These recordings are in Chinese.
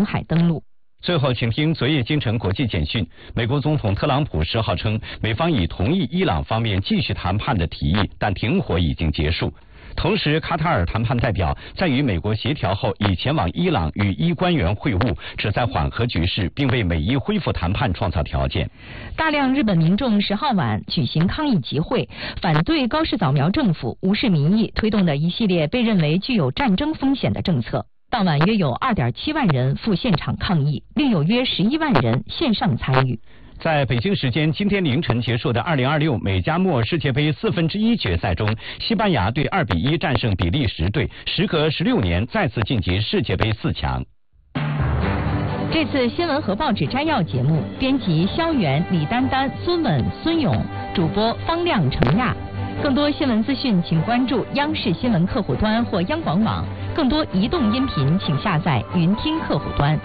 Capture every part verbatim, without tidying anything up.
海登陆。 最后，请听昨夜京城国际简讯。美国总统特朗普十号称，美方已同意伊朗方面继续谈判的提议，但停火已经结束。同时，卡塔尔谈判代表在与美国协调后，已前往伊朗与伊官员会晤，旨在缓和局势，并为美伊恢复谈判创造条件。 大量日本民众十号晚举行抗议集会，反对高市早苗政府无视民意推动的一系列被认为具有战争风险的政策。当晚约有 二点七万人赴现场抗议，另有约十一万人线上参与。 在北京时间今天凌晨结束的二零二六美加墨世界杯四分之一决赛中，西班牙队二比一战胜比利时队，时隔十六年再次晋级世界杯四强。 这次新闻和报纸摘要节目，编辑肖元、李丹丹、孙稳、孙勇，主播方亮、程亚。更多新闻资讯，请关注央视新闻客户端或央广网。更多移动音频，请下载云听客户端。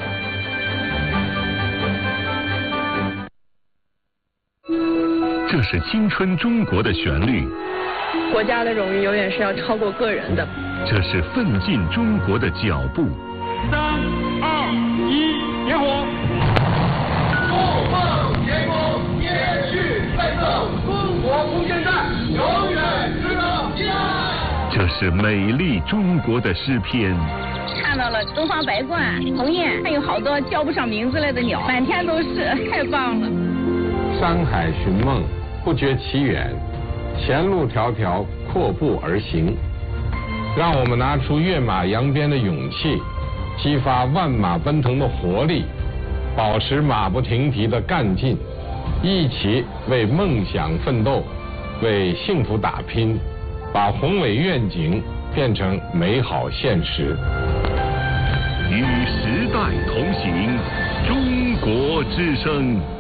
这是青春中国的旋律， 国家的荣誉永远是要超过个人的。 这是奋进中国的脚步。 三二一，点火！ 不放前功，延续奋斗，中国无限战，永远值得纪念。 这是美丽中国的诗篇。 看到了东方白鹳、鸿雁，还有好多叫不上名字来的鸟，满天都是，太棒了。 山海寻梦，不觉其远，前路迢迢，阔步而行。让我们拿出跃马扬鞭的勇气，激发万马奔腾的活力，保持马不停蹄的干劲，一起为梦想奋斗，为幸福打拼，把宏伟愿景变成美好现实。 与时代同行，中国之声。